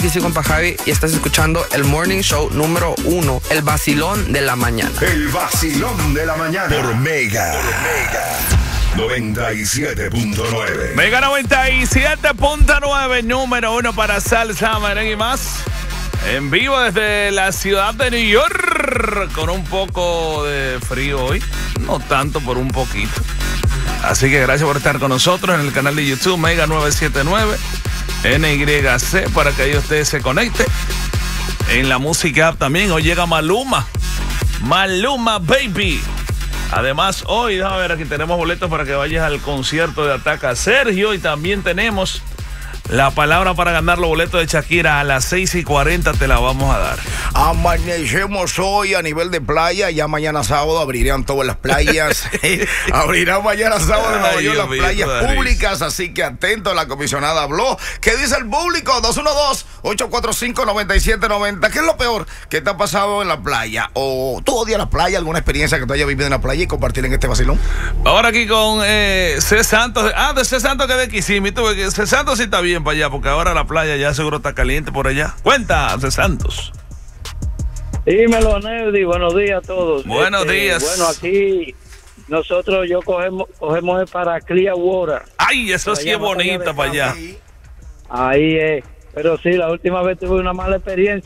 Aquí soy compa Javi y estás escuchando el Morning Show número 1, el vacilón de la mañana. El vacilón de la mañana. Por Mega. 97.9. Mega 97.9, número 1 para salsa, merengue y más. En vivo desde la ciudad de New York, con un poco de frío hoy, no tanto, por un poquito. Así que gracias por estar con nosotros en el canal de YouTube Mega 979 NYC, para que ahí usted se conecte. En la música app también, hoy llega Maluma Baby. Además, hoy, déjame ver, aquí tenemos boletos para que vayas al concierto de Ataca Sergio, y también tenemos la palabra para ganar los boletos de Shakira. A las 6:40 te la vamos a dar. Amanecemos hoy a nivel de playa. Ya mañana sábado abrirán todas las playas. Abrirán mañana sábado en Nueva York las playas públicas. Así que atento, la comisionada habló. ¿Qué dice el público? 212-845-9790. ¿Qué es lo peor que te ha pasado en la playa? ¿O tú odias la playa? ¿Alguna experiencia que tú hayas vivido en la playa y compartir en este vacilón? Ahora aquí con C. Santos. De C. Santos, que de Kissimmee. C. Santos sí está bien para allá, porque ahora la playa ya seguro está caliente por allá. Cuenta, C. Santos. Dímelo, Neldy, buenos días a todos. Buenos días. Bueno, aquí nosotros cogemos para Clearwater. Ay, eso sí es bonita para allá. Ahí es, pero sí, la última vez tuve una mala experiencia.